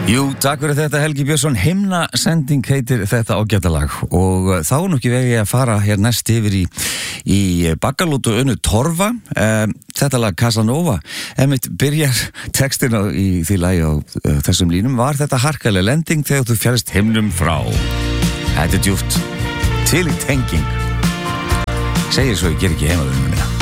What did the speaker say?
Jú, takk fyrir þetta Helgi Björnsson. Himnasending heitir þetta ágætalag og þá nú ekki vegi að fara hér næst yfir í Baggalút og Önnu Torfa. Þetta lag Casanova, einmitt byrjar textin í því lagi á þessum línum. Var þetta harkaleg lending þegar þú fjærist himnum frá? Þetta djúpt, til í tenging. Segir svo ég ger ekki heimavinnuna mína.